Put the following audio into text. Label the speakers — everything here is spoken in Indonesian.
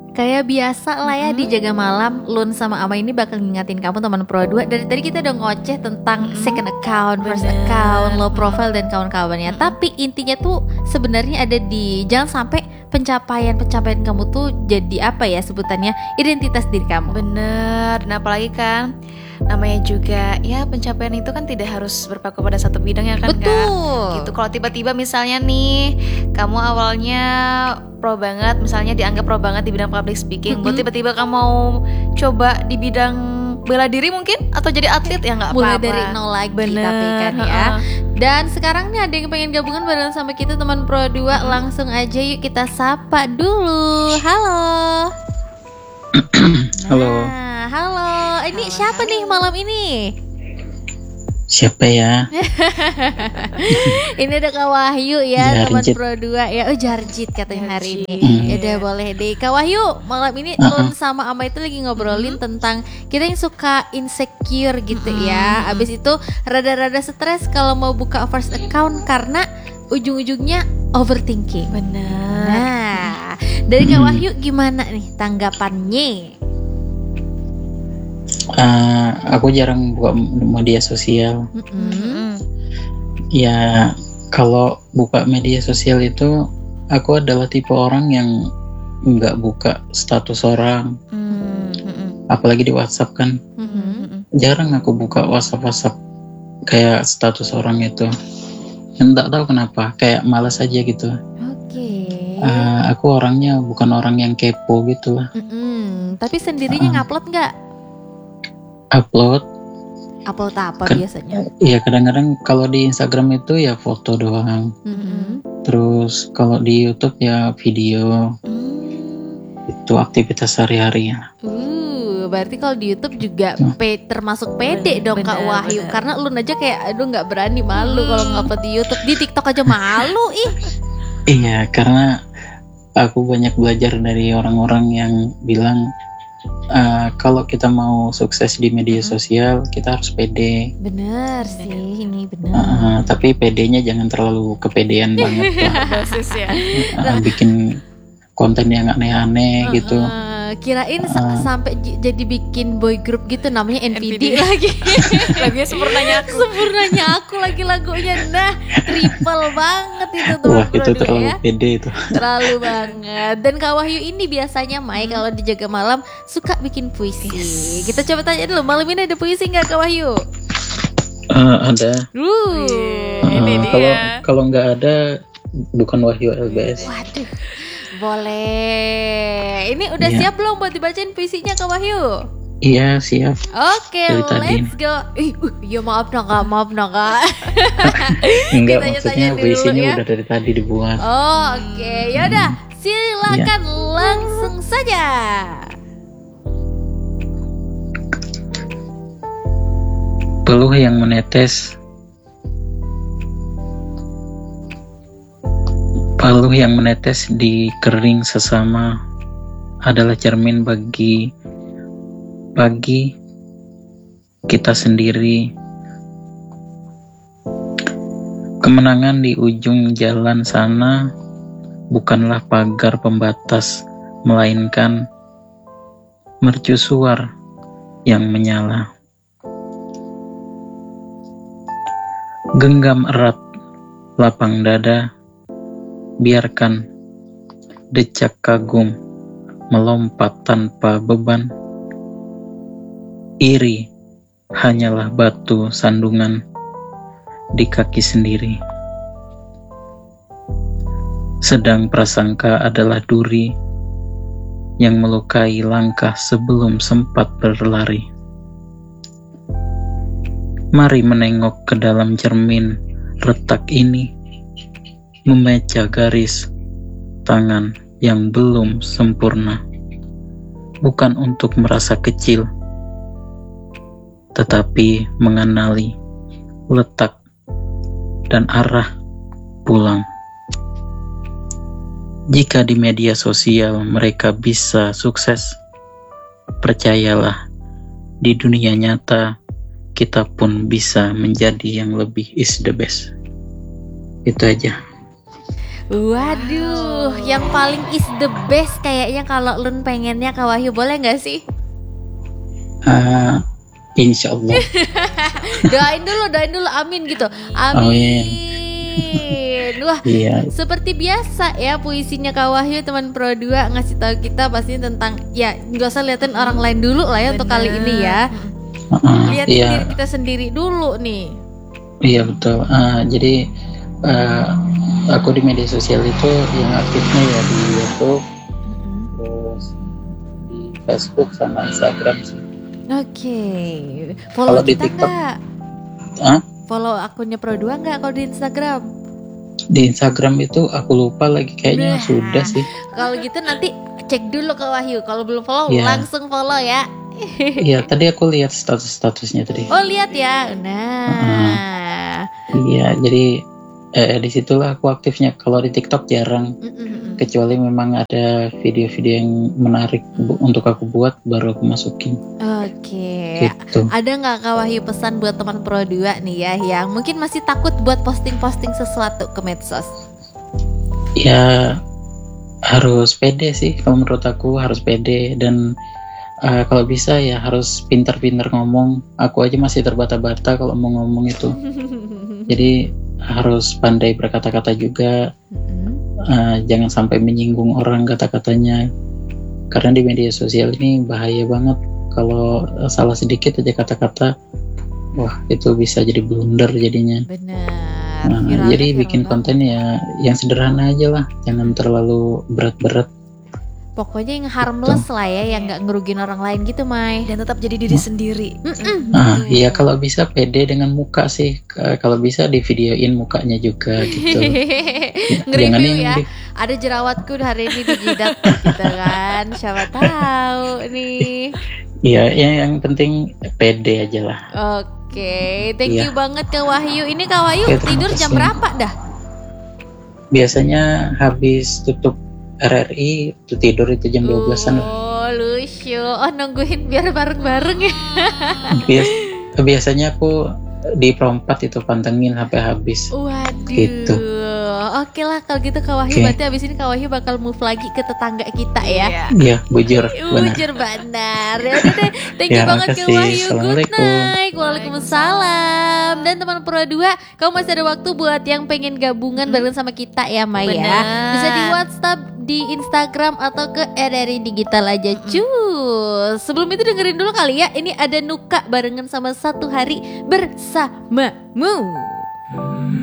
Speaker 1: Kayak biasa lah ya di Jaga Malam, Lun sama Ama ini bakal ngingatin kamu teman Pro 2. Dari tadi kita udah ngoceh tentang second account, first account, low profile dan kawan-kawannya. Tapi intinya tuh sebenarnya ada di jangan sampai pencapaian kamu tuh jadi apa ya sebutannya, identitas diri kamu.
Speaker 2: Bener, nah apalagi kan namanya juga ya pencapaian itu kan tidak harus berpaku pada satu bidang ya kan.
Speaker 1: Betul.
Speaker 2: Kak? Gitu. Kalau tiba-tiba misalnya nih kamu awalnya pro banget, misalnya dianggap pro banget di bidang public speaking, tiba-tiba kamu mau coba di bidang bela diri mungkin atau jadi atlet ya nggak apa-apa.
Speaker 1: Mulai dari nol lagi. Bener. Tapi kan ya. Dan sekarang nih ada yang pengen gabungan bareng sama kita teman Pro 2, langsung aja yuk kita sapa dulu. Halo.
Speaker 3: Halo.
Speaker 1: Nah, halo. Ini siapa nih malam ini?
Speaker 3: Siapa ya?
Speaker 1: Ini ada Kak Wahyu ya, teman
Speaker 3: Jarjit.
Speaker 1: Pro 2 ya. Oh, Jarjit katanya hari ini. Ya udah boleh deh. Kak Wahyu, malam ini Lun sama Ama itu lagi ngobrolin tentang kita yang suka insecure gitu ya. Abis itu rada-rada stres kalau mau buka first account karena ujung-ujungnya overthinking.
Speaker 2: Bener.
Speaker 1: Nah, dari Kak Wahyu gimana nih tanggapannya?
Speaker 3: Aku jarang buka media sosial. Ya, kalau buka media sosial itu aku adalah tipe orang yang nggak buka status orang, apalagi di WhatsApp kan. Jarang aku buka WhatsApp kayak status orang itu. Nggak tahu kenapa, kayak malas aja gitu. Aku orangnya bukan orang yang kepo gitu lah.
Speaker 1: Tapi sendirinya ngupload nggak?
Speaker 3: Upload
Speaker 1: apa biasanya?
Speaker 3: Iya, kadang-kadang kalau di Instagram itu ya foto doang. Terus kalau di YouTube ya video. Itu aktivitas sehari-hari ya.
Speaker 1: Berarti kalau di YouTube juga termasuk pede dong Kak Wahyu. Karena lu aja kayak aduh nggak berani, malu kalau ngupload di YouTube. Di TikTok aja malu ih.
Speaker 3: Iya, karena aku banyak belajar dari orang-orang yang bilang kalau kita mau sukses di media sosial kita harus pede.
Speaker 1: Bener sih, ini bener.
Speaker 3: Tapi pedenya jangan terlalu kepedean banget lah.
Speaker 2: Basis ya.
Speaker 3: Bikin konten yang aneh-aneh gitu.
Speaker 1: Kirain sampai jadi bikin boy group gitu namanya NPD lagi.
Speaker 2: Lagunya
Speaker 1: Sempurnanya aku lagi lagunya. Nah, triple banget itu tuh.
Speaker 3: Wah, itu terlalu
Speaker 1: ya.
Speaker 3: pede itu. Terlalu
Speaker 1: banget. Dan Kak Wahyu ini biasanya Mai kalau di Jaga Malam suka bikin puisi. Kita coba tanya dulu, malam ini ada puisi nggak Kak Wahyu?
Speaker 3: Ada.
Speaker 2: Ini dia.
Speaker 3: Kalau nggak ada bukan Wahyu LBS.
Speaker 1: Waduh. Boleh. Ini udah siap belum buat dibacain puisinya Kak Wahyu?
Speaker 3: Iya, siap.
Speaker 1: Oke, let's go. Ya maaf Kak.
Speaker 3: Enggak, maksudnya puisinya udah dari tadi dibuat.
Speaker 1: Oke, yaudah. Silakan langsung saja.
Speaker 3: Peluh yang menetes. Paluh yang menetes di kering sesama adalah cermin bagi kita sendiri. Kemenangan di ujung jalan sana bukanlah pagar pembatas, melainkan mercusuar yang menyala. Genggam erat lapang dada, biarkan decak kagum melompat tanpa beban. Iri hanyalah batu sandungan di kaki sendiri. Sedang prasangka adalah duri yang melukai langkah sebelum sempat berlari. Mari menengok ke dalam cermin retak ini, memecah garis tangan yang belum sempurna, bukan untuk merasa kecil, tetapi mengenali letak dan arah pulang. Jika di media sosial mereka bisa sukses, percayalah, di dunia nyata kita pun bisa menjadi yang lebih is the best. Itu aja.
Speaker 1: Waduh, yang paling is the best kayaknya kalau Lun pengennya Kak Wahyu, boleh nggak sih?
Speaker 3: Insya Allah.
Speaker 1: doain dulu, amin gitu. Amin. Wah,
Speaker 3: Iya.
Speaker 1: seperti biasa ya puisinya Kak Wahyu teman Pro 2 ngasih tahu kita pastinya tentang, ya nggak usah liatin orang lain dulu lah ya. Bener. Untuk kali ini ya. Lihat diri kita sendiri dulu nih. Iya
Speaker 3: betul. Jadi aku di media sosial itu yang aktifnya ya di YouTube, terus di Facebook sama Instagram sih.
Speaker 1: Oke. Follow
Speaker 3: kalau
Speaker 1: kita
Speaker 3: di TikTok
Speaker 1: nggak? Follow akunnya Pro 2 nggak kalau di Instagram?
Speaker 3: Di Instagram itu aku lupa lagi, kayaknya sudah sih.
Speaker 1: Kalau gitu nanti cek dulu ke Wahyu. Kalau belum follow langsung follow ya.
Speaker 3: Iya, tadi aku lihat statusnya tadi.
Speaker 1: Oh, lihat ya. Nah.
Speaker 3: Iya, jadi disitulah aku aktifnya. Kalau di TikTok jarang. Kecuali memang ada video-video yang menarik untuk aku buat, baru aku masukin.
Speaker 1: Oke.
Speaker 3: Gitu.
Speaker 1: Ada nggak Kak Wahyu pesan buat teman Pro 2 nih ya, yang mungkin masih takut buat posting-posting sesuatu ke medsos?
Speaker 3: Ya harus pede sih, kalau menurut aku harus pede, dan kalau bisa ya harus pintar-pintar ngomong. Aku aja masih terbata-bata kalau mau ngomong itu. Jadi harus pandai berkata-kata juga. Jangan sampai menyinggung orang kata-katanya, karena di media sosial ini bahaya banget. Kalau salah sedikit aja kata-kata, wah itu bisa jadi blunder jadinya.
Speaker 1: Benar.
Speaker 3: Jadi bikin konten ya yang sederhana aja lah, jangan terlalu berat-berat.
Speaker 1: Pokoknya yang harmless lah ya, yang nggak ngerugin orang lain gitu, Mai.
Speaker 2: Dan tetap jadi diri sendiri.
Speaker 3: Iya, kalau bisa pede dengan muka sih. Kalau bisa di videoin mukanya juga gitu.
Speaker 1: Nge-review ya. Ada jerawatku hari ini di jidat gitu kan. Siapa tahu nih.
Speaker 3: Iya, yang penting pede aja lah.
Speaker 1: Oke, thank you banget Kak Wahyu. Ini Kak Wahyu tidur jam berapa dah?
Speaker 3: Biasanya habis tutup RRI itu tidur itu jam 12-an.
Speaker 1: Oh, lucu. Oh, nungguin biar bareng-bareng ya.
Speaker 3: Biasanya aku di Pro 4 itu pantengin sampai habis.
Speaker 1: Waduh.
Speaker 3: Gitu.
Speaker 1: Oke lah kalau gitu Kak Wahyu, berarti abis ini Kak Wahyu bakal move lagi ke tetangga kita ya.
Speaker 3: Iya, bujur.
Speaker 1: Bujur benar. Ya udah deh, thank you banget Kak Wahyu. Good night. Waalaikumsalam. Dan teman Pro 2, kamu masih ada waktu buat yang pengen gabungan bareng sama kita ya Maya. Bisa di WhatsApp, di Instagram, atau ke RRI Digital aja cus. Sebelum itu dengerin dulu kali ya, ini ada Nuka barengan sama Satu Hari Bersamamu.